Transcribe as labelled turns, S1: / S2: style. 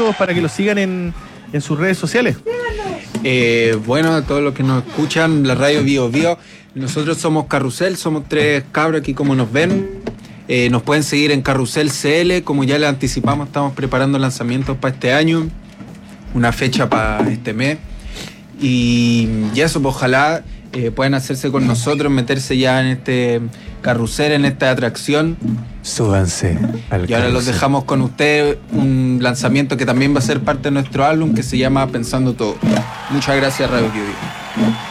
S1: contactos para que los sigan en sus redes sociales.
S2: Bueno, a todos los que nos escuchan, la radio Bio Bio, nosotros somos Carrusel, somos 3 cabros aquí como nos ven. Nos pueden seguir en Carrusel CL, como ya les anticipamos, estamos preparando lanzamientos para este año, una fecha para este mes. Y eso, pues, ojalá puedan hacerse con nosotros, meterse ya en este carrusel, en esta atracción.
S3: Súbanse al
S2: Y ahora los
S3: carrusel.
S2: dejamos con ustedes, un lanzamiento que también va a ser parte de nuestro álbum, que se llama Pensando Todo. Muchas gracias, Radio Bio Bio.